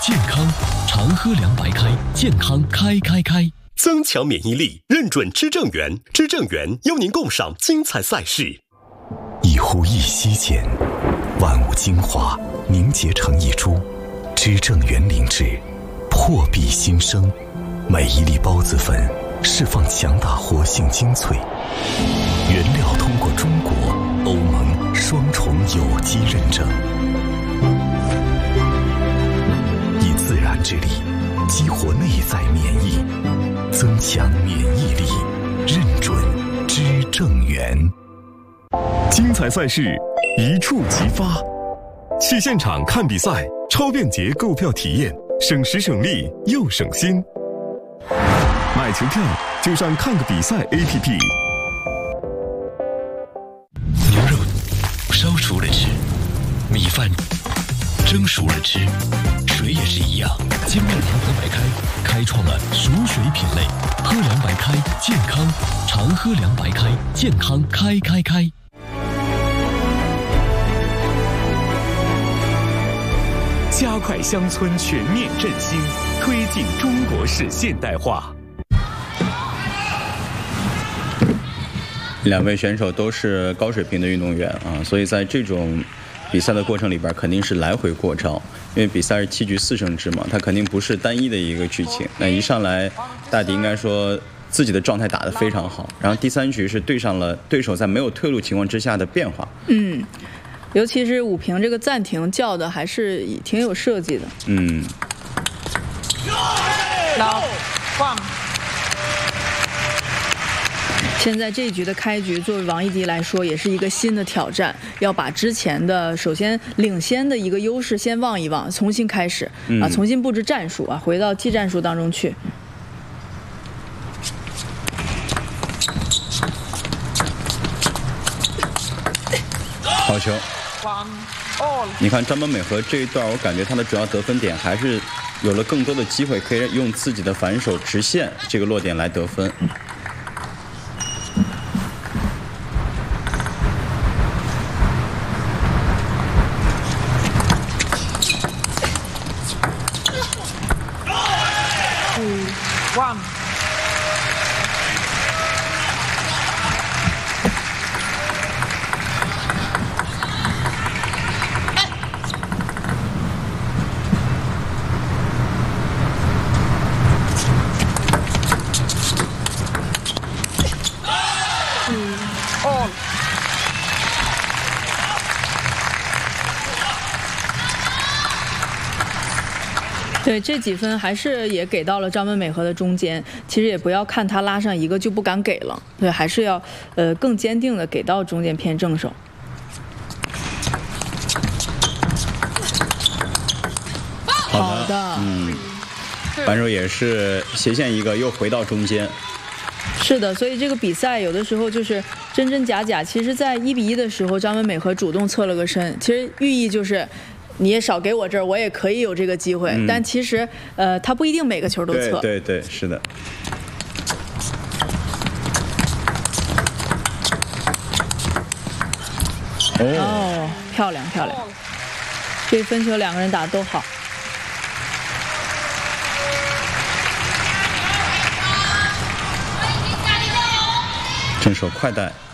健康，常喝凉白开，健康开。 增强免疫力，认准知正源，知正源邀您共赏精彩赛事。 一呼一吸间，万物精华凝结成一株，知正源灵芝，破壁新生。每一粒孢子粉释放强大活性精粹，原料通过中国、欧盟双重有机认证，以自然之力激活内在免疫，增强免疫力，认准知正源。 精彩赛事一触即发，去现场看比赛，超便捷购票体验，省时省力又省心。买球票就上看个比赛 APP。 牛肉烧熟了吃，米饭蒸熟了吃，水也是一样。精酿凉白开开创了熟水品类，喝凉白开健康，常喝凉白开，健康开。 加快乡村全面振兴，推进中国式现代化。 两位选手都是高水平的运动员啊，所以在这种比赛的过程里边，肯定是来回过招，因为比赛是7局4胜制嘛，它肯定不是单一的一个剧情。那一上来，大迪应该说自己的状态打得非常好，然后第3局是对上了对手在没有退路情况之下的变化。 尤其是武平这个暂停叫的还是挺有设计的。现在这一局的开局，作为王艺迪来说，也是一个新的挑战，要把之前的首先领先的一个优势先忘一忘，重新开始重新布置战术回到技战术当中去。 好球！你看张本美和这一段，我感觉她的主要得分点还是有了更多的机会，可以用自己的反手直线这个落点来得分。 对，这几分还是也给到了张本美和的中间，其实也不要看他拉上一个就不敢给了，对，还是要更坚定的给到中间偏正手。好的， 反手也是斜线一个，又回到中间。 是的，所以这个比赛有的时候就是真真假假。其实，在1比1的时候，张本美和主动侧了个身，其实寓意就是你也少给我这儿，我也可以有这个机会。但其实，他不一定每个球都侧。 对，是的。 哦，漂亮！这分球两个人打都好。 正手快带。